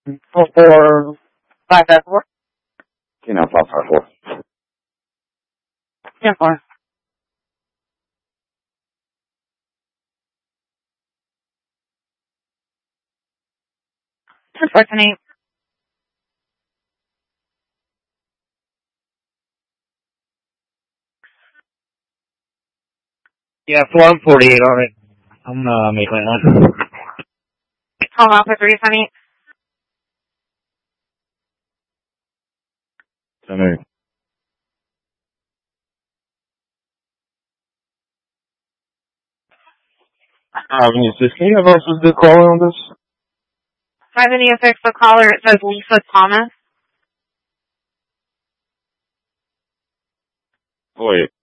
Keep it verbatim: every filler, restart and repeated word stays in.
four four five five four. You know, five five four. ten four. ten four, ten eight. Yeah, four and forty-eight on it. I'm gonna make that one. Home Alpha three, ten eight. Center. Avenue six. Can you have us as the caller on this? five India six, the caller, it says Lisa Thomas. Wait.